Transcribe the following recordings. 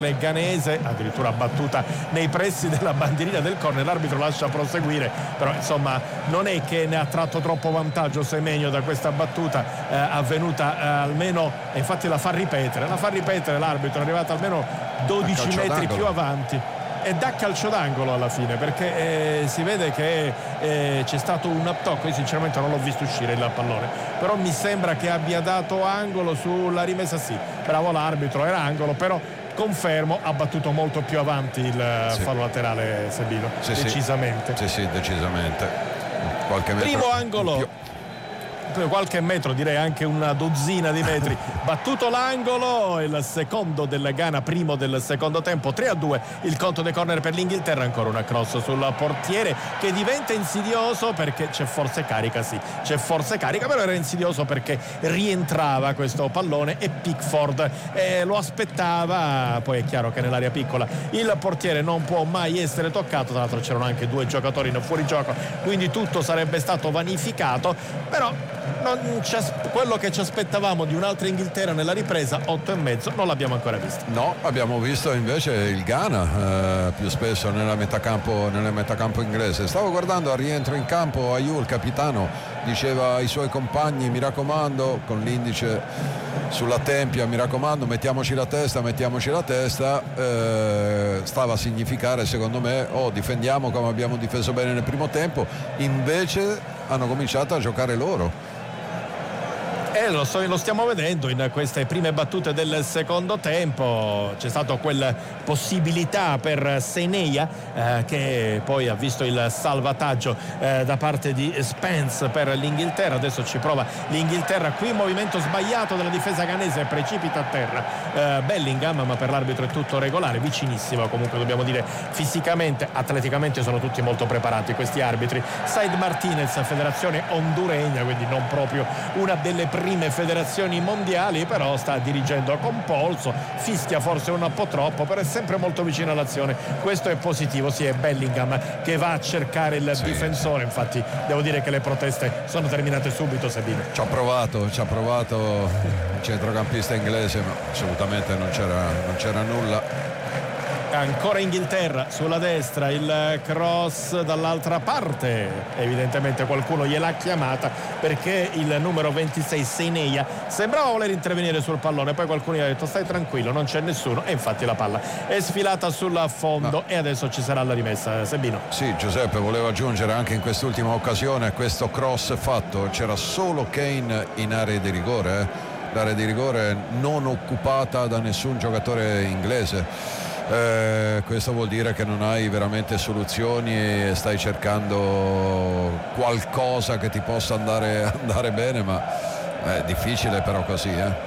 ghanese, addirittura battuta nei pressi della bandierina del corner. L'arbitro lascia proseguire, però insomma non è che ne ha tratto troppo vantaggio Semenyo da questa battuta avvenuta almeno, infatti la fa ripetere l'arbitro, è arrivato almeno 12 metri più avanti e dà calcio d'angolo alla fine, perché si vede che c'è stato un tocco. Io sinceramente non l'ho visto uscire il pallone, però mi sembra che abbia dato angolo sulla rimessa. Sì, bravo l'arbitro, era angolo, però confermo, ha battuto molto più avanti il fallo laterale Sebino, decisamente. Sì, decisamente. Qualche metro primo angolo, qualche metro, direi anche una dozzina di metri. Battuto l'angolo, il secondo del Ghana, primo del secondo tempo. 3-2 il conto dei corner per l'Inghilterra. Ancora una cross sul portiere che diventa insidioso perché c'è forse carica, però era insidioso perché rientrava questo pallone e Pickford lo aspettava. Poi è chiaro che nell'area piccola il portiere non può mai essere toccato, tra l'altro c'erano anche due giocatori in fuorigioco, quindi tutto sarebbe stato vanificato. Però quello che ci aspettavamo di un'altra Inghilterra nella ripresa, 8,5, non l'abbiamo ancora visto. No, abbiamo visto invece il Ghana più spesso nella metacampo inglese. Stavo guardando al rientro in campo, Ayew, il capitano, diceva ai suoi compagni: mi raccomando, con l'indice sulla tempia, mi raccomando, mettiamoci la testa. Stava a significare, secondo me, difendiamo come abbiamo difeso bene nel primo tempo. Invece hanno cominciato a giocare loro. Lo stiamo vedendo in queste prime battute del secondo tempo. C'è stata quella possibilità per Seneia che poi ha visto il salvataggio da parte di Spence per l'Inghilterra. Adesso ci prova l'Inghilterra, qui movimento sbagliato della difesa ghanese, precipita a terra Bellingham, ma per l'arbitro è tutto regolare, vicinissimo comunque, dobbiamo dire, fisicamente, atleticamente sono tutti molto preparati questi arbitri. Said Martinez, federazione honduregna, quindi non proprio una delle prime federazioni mondiali, però sta dirigendo con polso, fischia forse un po' troppo, però è sempre molto vicino all'azione, questo è positivo. È Bellingham che va a cercare il difensore, infatti devo dire che le proteste sono terminate subito. Sabino ci ha provato il centrocampista inglese, ma assolutamente non c'era nulla. Ancora Inghilterra sulla destra, il cross dall'altra parte, evidentemente qualcuno gliel'ha chiamata perché il numero 26 Seneia sembrava voler intervenire sul pallone, poi qualcuno gli ha detto stai tranquillo, non c'è nessuno, e infatti la palla è sfilata sul fondo e adesso ci sarà la rimessa. Sabino. Sì, Giuseppe, volevo aggiungere anche in quest'ultima occasione, questo cross fatto, c'era solo Kane in area di rigore, l'area di rigore non occupata da nessun giocatore inglese. Questo vuol dire che non hai veramente soluzioni e stai cercando qualcosa che ti possa andare bene, ma è difficile però così,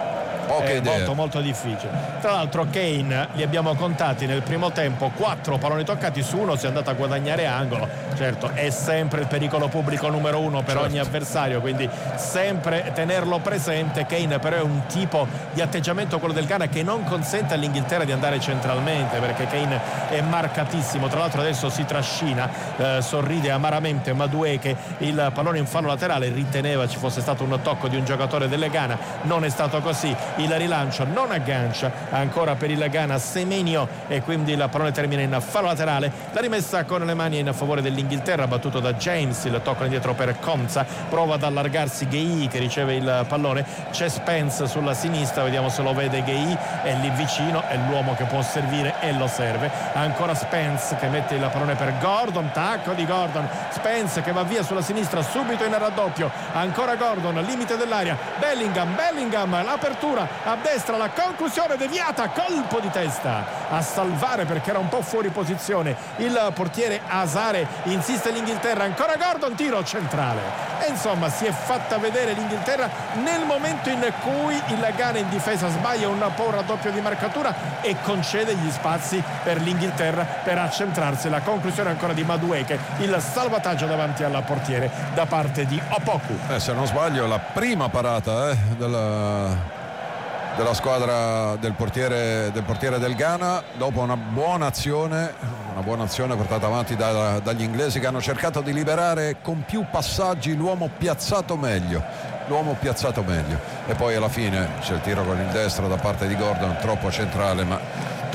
È molto difficile. Tra l'altro Kane li abbiamo contati nel primo tempo, 4 palloni toccati, su uno si è andato a guadagnare angolo. Certo, è sempre il pericolo pubblico numero uno per ogni avversario, quindi sempre tenerlo presente. Kane però è un tipo di atteggiamento, quello del Ghana, che non consente all'Inghilterra di andare centralmente, perché Kane è marcatissimo. Tra l'altro adesso si trascina, sorride amaramente Madueke, il pallone in fallo laterale, riteneva ci fosse stato un tocco di un giocatore delle Ghana, non è stato così. Il rilancio non aggancia ancora per il Ghana Semenyo e quindi il pallone termina in fallo laterale. La rimessa con le mani in favore dell'Inghilterra, battuto da James, il tocco indietro per Konza, prova ad allargarsi Gueye che riceve il pallone, c'è Spence sulla sinistra, vediamo se lo vede Gueye, è lì vicino, è l'uomo che può servire e lo serve. Ancora Spence che mette il pallone per Gordon, tacco di Gordon, Spence che va via sulla sinistra subito in raddoppio, ancora Gordon, limite dell'area, Bellingham, l'apertura a destra, la conclusione deviata, colpo di testa a salvare perché era un po' fuori posizione il portiere Azare. Insiste l'Inghilterra, ancora Gordon, tiro centrale e insomma si è fatta vedere l'Inghilterra nel momento in cui il Ghana in difesa sbaglia un po' un raddoppio di marcatura e concede gli spazi per l'Inghilterra per accentrarsi. La conclusione ancora di Madueke, il salvataggio davanti al portiere da parte di Opoku. Se non sbaglio la prima parata della squadra del portiere del Ghana dopo una buona azione portata avanti dagli inglesi, che hanno cercato di liberare con più passaggi l'uomo piazzato meglio e poi alla fine c'è il tiro con il destro da parte di Gordon, troppo centrale, ma